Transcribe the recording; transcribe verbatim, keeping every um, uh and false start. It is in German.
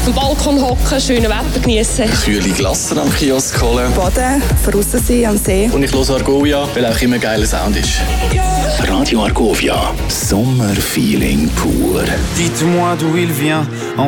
dem Balkon hocken, schönes Wetter genießen. Kühle Glasse am Kiosk holen. Baden, draussen sein am See. Und ich höre Argovia, weil auch immer ein geiler Sound ist. Radio Argovia, Sommerfeeling pur. Dites-moi d'où il vient.